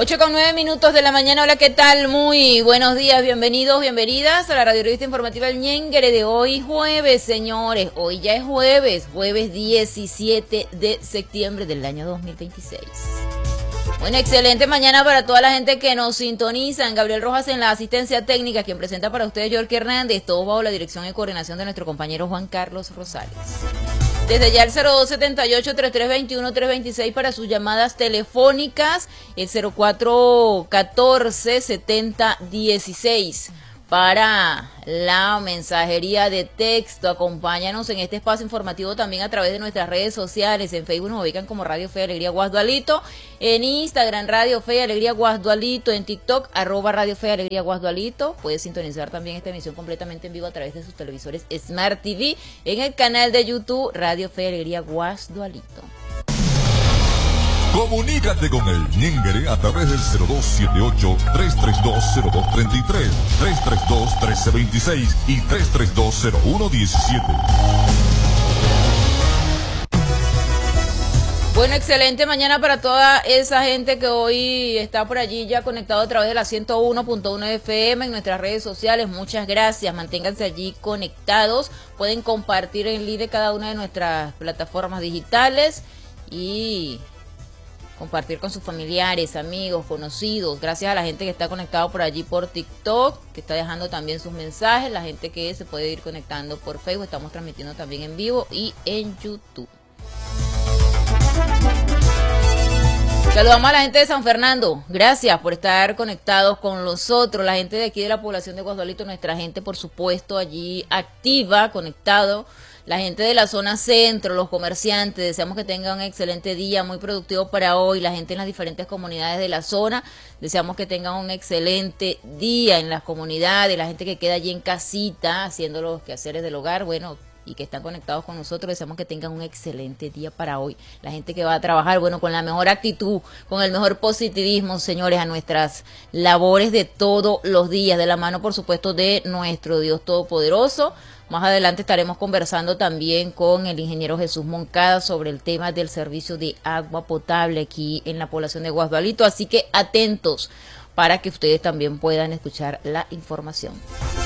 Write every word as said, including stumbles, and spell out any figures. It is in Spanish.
ocho con nueve minutos de la mañana. Hola, ¿qué tal? Muy buenos días, bienvenidos, bienvenidas a la radio revista informativa El Ñenguere de hoy jueves, señores. Hoy ya es jueves, jueves diecisiete de septiembre del año dos mil veintiséis. Una excelente mañana para toda la gente que nos sintonizan. Gabriel Rojas en la asistencia técnica, quien presenta para ustedes Yorky Hernández, todo bajo la dirección y coordinación de nuestro compañero Juan Carlos Rosales. Desde ya el cero dos setenta y ocho, treinta y tres veintiuno, trescientos veintiséis para sus llamadas telefónicas, el cero cuatro catorce, setenta dieciséis para la mensajería de texto. Acompáñanos en este espacio informativo también a través de nuestras redes sociales. En Facebook nos ubican como Radio Fe y Alegría Guasdualito, en Instagram Radio Fe y Alegría Guasdualito, en TikTok arroba Radio Fe y Alegría Guasdualito. Puedes sintonizar también esta emisión completamente en vivo a través de sus televisores Smart T V en el canal de YouTube Radio Fe y Alegría Guasdualito. Comunícate con el Ñenguere a través del cero dos siete ocho, tres tres dos, cero dos tres tres, tres tres dos, uno tres dos seis y tres tres dos, cero uno uno siete. Bueno, excelente mañana para toda esa gente que hoy está por allí ya conectado a través de la ciento uno punto uno F M en nuestras redes sociales. Muchas gracias, manténganse allí conectados. Pueden compartir el link de cada una de nuestras plataformas digitales y compartir con sus familiares, amigos, conocidos. Gracias a la gente que está conectado por allí por TikTok, que está dejando también sus mensajes, la gente que se puede ir conectando por Facebook. Estamos transmitiendo también en vivo y en YouTube. Saludamos a la gente de San Fernando, gracias por estar conectados con nosotros, la gente de aquí de la población de Guasdualito, nuestra gente por supuesto allí activa, conectado, la gente de la zona centro, los comerciantes. Deseamos que tengan un excelente día, muy productivo para hoy, la gente en las diferentes comunidades de la zona, deseamos que tengan un excelente día en las comunidades, la gente que queda allí en casita haciendo los quehaceres del hogar, bueno, y que están conectados con nosotros, deseamos que tengan un excelente día para hoy. La gente que va a trabajar, bueno, con la mejor actitud, con el mejor positivismo, señores, a nuestras labores de todos los días, de la mano, por supuesto, de nuestro Dios Todopoderoso. Más adelante estaremos conversando también con el ingeniero Jesús Moncada sobre el tema del servicio de agua potable aquí en la población de Guasdualito, así que atentos para que ustedes también puedan escuchar la información.